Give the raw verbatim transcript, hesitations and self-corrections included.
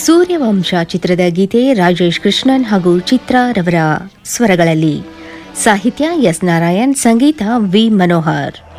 ಸೂರ್ಯವಂಶ ಚಿತ್ರದ ಗೀತೆ ರಾಜೇಶ್ ಕೃಷ್ಣನ್ ಹಾಗೂ ಚಿತ್ರಾರವರ ಸ್ವರಗಳಲ್ಲಿ. ಸಾಹಿತ್ಯ ಎಸ್ ನಾರಾಯಣ್, ಸಂಗೀತ ವಿ ಮನೋಹರ್.